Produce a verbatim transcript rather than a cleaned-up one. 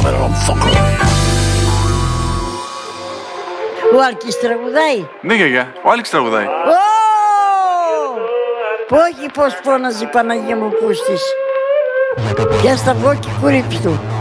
μελομφόκο. Ο Άλκης τραγουδάει. Ναι, γιαγιά, ο Άλεξ τραγουδάει. Όχι πως φώναζε η Παναγία μου πούστης. Πια στα βγω και κουρίπς του.